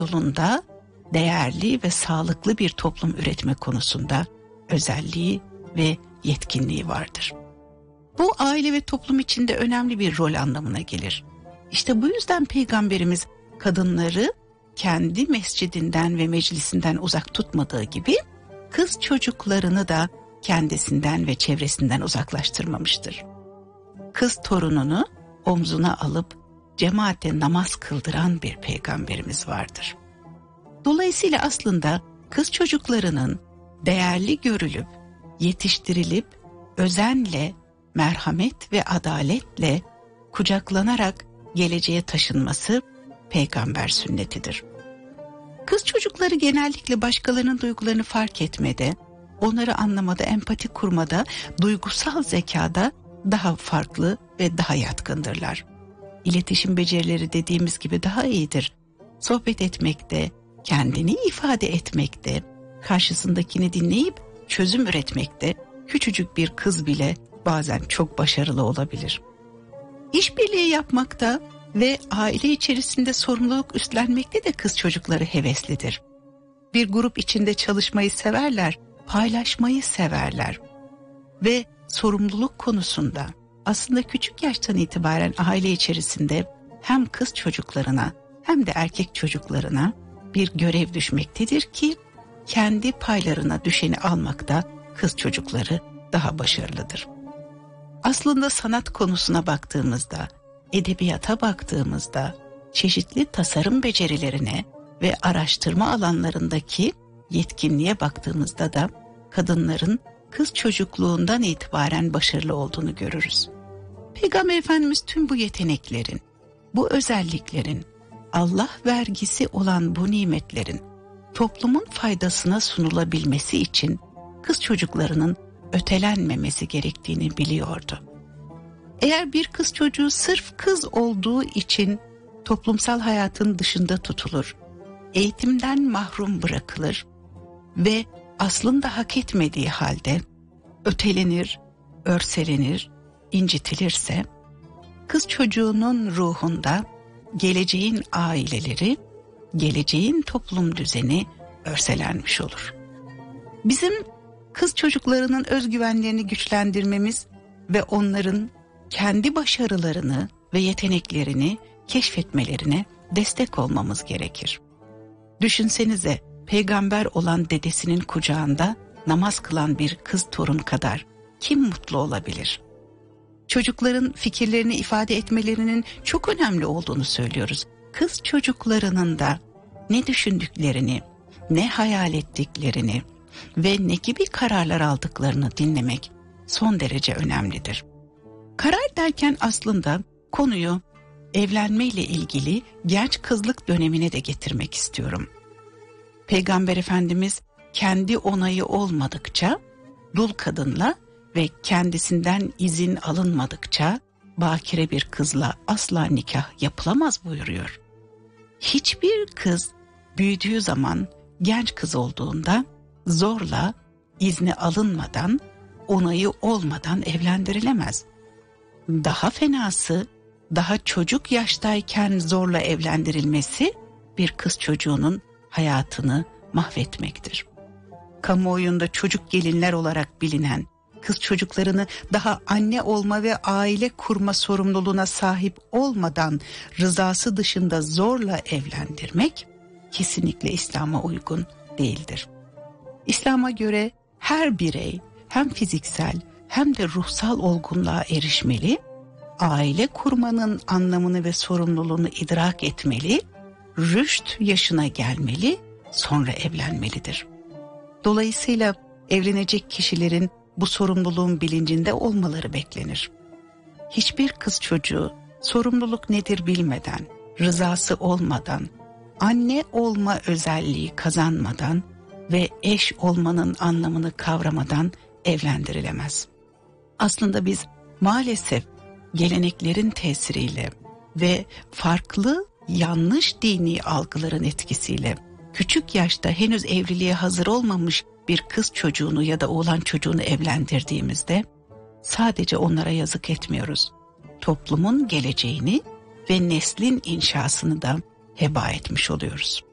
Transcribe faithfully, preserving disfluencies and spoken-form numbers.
yolunda değerli ve sağlıklı bir toplum üretme konusunda özelliği ve yetkinliği vardır. Bu aile ve toplum içinde önemli bir rol anlamına gelir. İşte bu yüzden Peygamberimiz kadınları kendi mescidinden ve meclisinden uzak tutmadığı gibi kız çocuklarını da kendisinden ve çevresinden uzaklaştırmamıştır. Kız torununu omzuna alıp cemaate namaz kıldıran bir peygamberimiz vardır. Dolayısıyla aslında kız çocuklarının değerli görülüp, yetiştirilip, özenle, merhamet ve adaletle kucaklanarak geleceğe taşınması peygamber sünnetidir. Kız çocukları genellikle başkalarının duygularını fark etmede, onları anlamada, empati kurmada, duygusal zekada daha farklı ve daha yatkındırlar. İletişim becerileri dediğimiz gibi daha iyidir. Sohbet etmekte, kendini ifade etmekte, karşısındakini dinleyip çözüm üretmekte küçücük bir kız bile bazen çok başarılı olabilir. İşbirliği yapmakta ve aile içerisinde sorumluluk üstlenmekte de kız çocukları heveslidir. Bir grup içinde çalışmayı severler, paylaşmayı severler ve sorumluluk konusunda aslında küçük yaştan itibaren aile içerisinde hem kız çocuklarına hem de erkek çocuklarına bir görev düşmektedir ki kendi paylarına düşeni almakta kız çocukları daha başarılıdır. Aslında sanat konusuna baktığımızda, edebiyata baktığımızda, çeşitli tasarım becerilerine ve araştırma alanlarındaki yetkinliğe baktığımızda da kadınların kız çocukluğundan itibaren başarılı olduğunu görürüz. Peygamber Efendimiz tüm bu yeteneklerin, bu özelliklerin, Allah vergisi olan bu nimetlerin toplumun faydasına sunulabilmesi için kız çocuklarının ötelenmemesi gerektiğini biliyordu. Eğer bir kız çocuğu sırf kız olduğu için toplumsal hayatın dışında tutulur, eğitimden mahrum bırakılır ve aslında hak etmediği halde ötelenir, örselenir, incitilirse, kız çocuğunun ruhunda geleceğin aileleri, geleceğin toplum düzeni örselenmiş olur. Bizim kız çocuklarının özgüvenlerini güçlendirmemiz ve onların kendi başarılarını ve yeteneklerini keşfetmelerine destek olmamız gerekir. Düşünsenize, peygamber olan dedesinin kucağında namaz kılan bir kız torun kadar kim mutlu olabilir? Çocukların fikirlerini ifade etmelerinin çok önemli olduğunu söylüyoruz. Kız çocuklarının da ne düşündüklerini, ne hayal ettiklerini ve ne gibi kararlar aldıklarını dinlemek son derece önemlidir. Karar derken aslında konuyu evlenmeyle ilgili genç kızlık dönemine de getirmek istiyorum. Peygamber Efendimiz kendi onayı olmadıkça dul kadınla ve kendisinden izin alınmadıkça bakire bir kızla asla nikah yapılamaz buyuruyor. Hiçbir kız büyüdüğü zaman genç kız olduğunda zorla izni alınmadan, onayı olmadan evlendirilemez. Daha fenası, daha çocuk yaştayken zorla evlendirilmesi bir kız çocuğunun hayatını mahvetmektir. Kamuoyunda çocuk gelinler olarak bilinen kız çocuklarını daha anne olma ve aile kurma sorumluluğuna sahip olmadan rızası dışında zorla evlendirmek kesinlikle İslam'a uygun değildir. İslam'a göre her birey hem fiziksel hem de ruhsal olgunluğa erişmeli, aile kurmanın anlamını ve sorumluluğunu idrak etmeli, rüşt yaşına gelmeli, sonra evlenmelidir. Dolayısıyla evlenecek kişilerin bu sorumluluğun bilincinde olmaları beklenir. Hiçbir kız çocuğu sorumluluk nedir bilmeden, rızası olmadan, anne olma özelliği kazanmadan ve eş olmanın anlamını kavramadan evlendirilemez. Aslında biz maalesef geleneklerin tesiriyle ve farklı yanlış dini algıların etkisiyle küçük yaşta henüz evliliğe hazır olmamış bir kız çocuğunu ya da oğlan çocuğunu evlendirdiğimizde sadece onlara yazık etmiyoruz. Toplumun geleceğini ve neslin inşasını da heba etmiş oluyoruz.